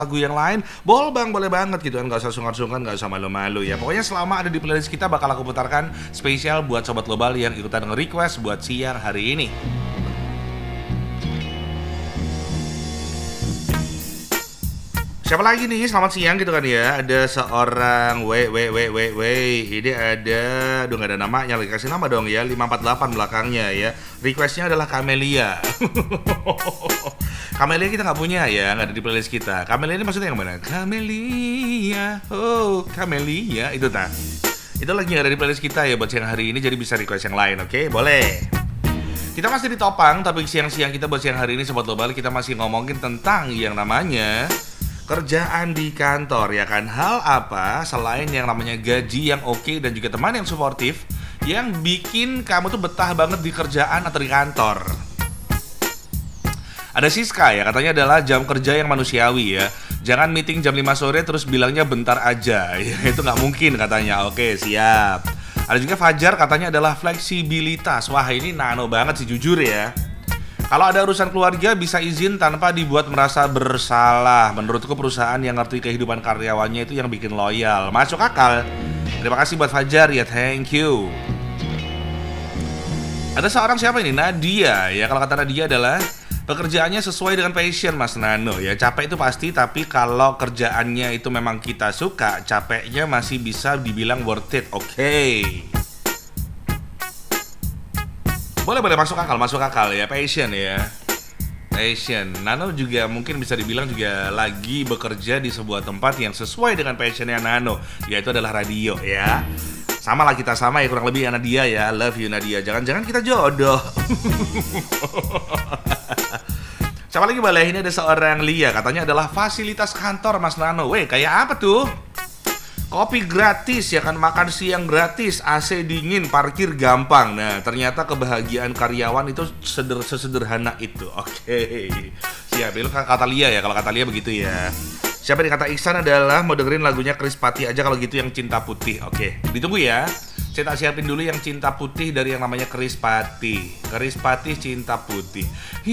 lagu yang lain, boleh bang, boleh banget gitu kan, gak usah sungkan-sungkan, gak usah malu-malu ya. Pokoknya selama ada di playlist kita bakal aku putarkan spesial buat Sobat Global yang ikutan nge-request buat siang hari ini. Siapa lagi nih? Selamat siang gitu kan ya. Ada seorang ini ada, aduh gak ada namanya, lagi kasih nama dong ya, 548 belakangnya ya. Requestnya adalah Camelia. Camelia kita nggak punya ya, nggak ada di playlist kita. Camelia ini maksudnya yang mana? Camelia, oh Camelia itu tak? Itu lagi nggak ada di playlist kita ya buat siang hari ini, jadi bisa request yang lain, oke? Boleh. Kita masih ditopang, tapi siang-siang kita buat siang hari ini Sobat Global, kita masih ngomongin tentang yang namanya kerjaan di kantor ya kan. Hal apa selain yang namanya gaji yang oke dan juga teman yang suportif yang bikin kamu tuh betah banget di kerjaan atau di kantor? Ada Siska ya, katanya adalah jam kerja yang manusiawi ya. Jangan meeting jam 5 sore terus bilangnya bentar aja ya, itu nggak mungkin katanya. Oke, siap. Ada juga Fajar, katanya adalah fleksibilitas. Wah, ini nano banget sih jujur ya. Kalau ada urusan keluarga bisa izin tanpa dibuat merasa bersalah. Menurutku perusahaan yang ngerti kehidupan karyawannya itu yang bikin loyal. Masuk akal. Terima kasih buat Fajar ya, thank you. Ada seorang siapa ini? Nadia ya. Kalau kata Nadia adalah pekerjaannya sesuai dengan passion Mas Nano ya. Capek itu pasti, tapi kalau kerjaannya itu memang kita suka, capeknya masih bisa dibilang worth it. Oke. Boleh masuk akal ya, passion ya. Passion. Nano juga mungkin bisa dibilang juga lagi bekerja di sebuah tempat yang sesuai dengan passionnya Nano, yaitu adalah radio ya. Sama lah kita sama ya kurang lebih ya Nadia ya. Love you Nadia. Jangan-jangan kita jodoh. Siapa lagi boleh? Ini ada seorang Lia, katanya adalah fasilitas kantor Mas Nano. Weh, kayak apa tuh? Kopi gratis ya kan, makan siang gratis, AC dingin, parkir gampang. Nah, ternyata kebahagiaan karyawan itu sesederhana itu. Oke. Siap, itu kata Lia ya, kalau kata Lia begitu ya. Siapa yang kata Iksan adalah mau dengerin lagunya Krispati aja kalau gitu yang Cinta Putih. Oke, ditunggu ya. Saya tak siapin dulu yang Cinta Putih dari yang namanya Krispati. Krispati Cinta Putih.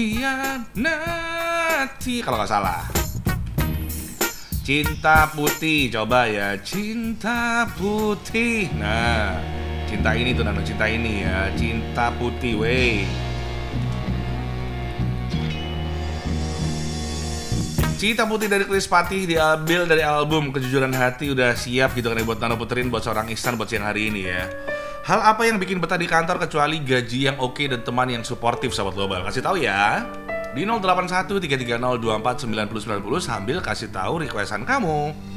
Hianati kalau nggak salah. Cinta Putih, coba ya. Cinta Putih. Nah, cinta ini tuh Nano, cinta ini ya. Cinta Putih, wey. Cinta Putih dari Krispati diambil dari album Kejujuran Hati. Udah siap gitu kan ya buat Nano puterin buat seorang Ihsan buat siang hari ini ya. Hal apa yang bikin betah di kantor kecuali gaji yang oke dan teman yang suportif Sobat Global? Kasih tahu ya di 081 330 24 90 90 sambil kasih tahu requestan kamu.